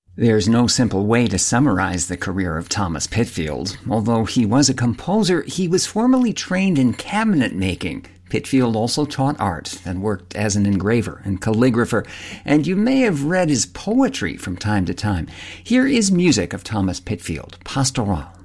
There's no simple way to summarize the career of Thomas Pitfield. Although he was a composer, he was formally trained in cabinet making. Pitfield also taught art and worked as an engraver and calligrapher, and you may have read his poetry from time to time. Here is music of Thomas Pitfield, Pastoral.